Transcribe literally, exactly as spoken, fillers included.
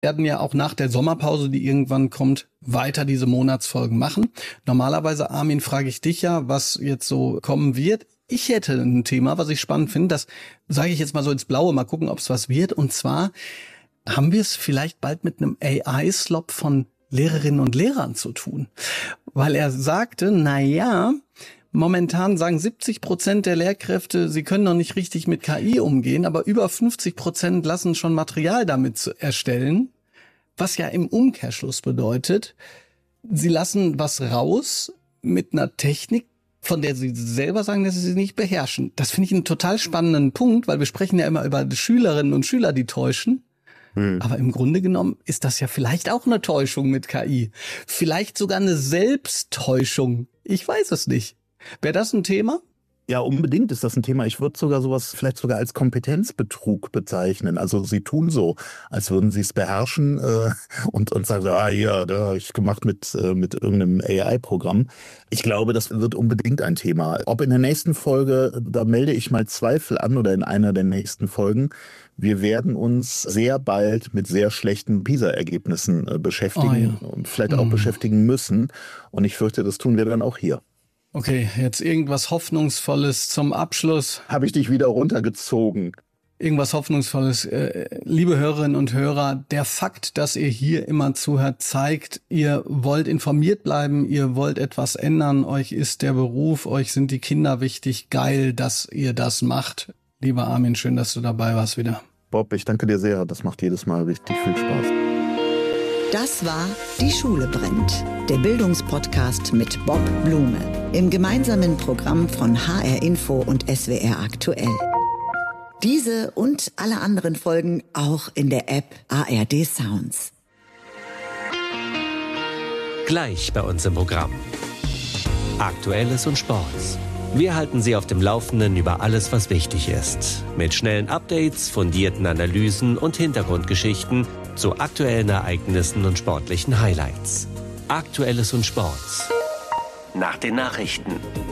werden ja auch nach der Sommerpause, die irgendwann kommt, weiter diese Monatsfolgen machen. Normalerweise, Armin, frage ich dich ja, was jetzt so kommen wird. Ich hätte ein Thema, was ich spannend finde, das sage ich jetzt mal so ins Blaue, mal gucken, ob es was wird. Und zwar haben wir es vielleicht bald mit einem A I-Slop von Lehrerinnen und Lehrern zu tun. Weil er sagte, na ja, momentan sagen siebzig Prozent der Lehrkräfte, sie können noch nicht richtig mit K I umgehen, aber über fünfzig Prozent lassen schon Material damit erstellen, was ja im Umkehrschluss bedeutet, sie lassen was raus mit einer Technik, von der sie selber sagen, dass sie sie nicht beherrschen. Das finde ich einen total spannenden Punkt, weil wir sprechen ja immer über Schülerinnen und Schüler, die täuschen. Hm. Aber im Grunde genommen ist das ja vielleicht auch eine Täuschung mit K I. Vielleicht sogar eine Selbsttäuschung. Ich weiß es nicht. Wäre das ein Thema? Ja, unbedingt ist das ein Thema. Ich würde sogar sowas vielleicht sogar als Kompetenzbetrug bezeichnen. Also sie tun so, als würden sie es beherrschen äh, und, und sagen, ah ja, da habe ich gemacht mit, äh, mit irgendeinem A I-Programm. Ich glaube, das wird unbedingt ein Thema. Ob in der nächsten Folge, da melde ich mal Zweifel an oder in einer der nächsten Folgen. Wir werden uns sehr bald mit sehr schlechten PISA-Ergebnissen äh, beschäftigen oh, ja. und vielleicht auch mhm. beschäftigen müssen. Und ich fürchte, das tun wir dann auch hier. Okay, jetzt irgendwas Hoffnungsvolles zum Abschluss. Habe ich dich wieder runtergezogen? Irgendwas Hoffnungsvolles. Äh, liebe Hörerinnen und Hörer, der Fakt, dass ihr hier immer zuhört, zeigt, ihr wollt informiert bleiben, ihr wollt etwas ändern, euch ist der Beruf, euch sind die Kinder wichtig. Geil, dass ihr das macht. Lieber Armin, schön, dass du dabei warst wieder. Bob, ich danke dir sehr. Das macht jedes Mal richtig viel Spaß. Das war Die Schule brennt, der Bildungspodcast mit Bob Blume im gemeinsamen Programm von H R Info und S W R Aktuell. Diese und alle anderen Folgen auch in der App A R D Sounds. Gleich bei uns im Programm. Aktuelles und Sports. Wir halten Sie auf dem Laufenden über alles, was wichtig ist. Mit schnellen Updates, fundierten Analysen und Hintergrundgeschichten zu aktuellen Ereignissen und sportlichen Highlights. Aktuelles und Sports. Nach den Nachrichten.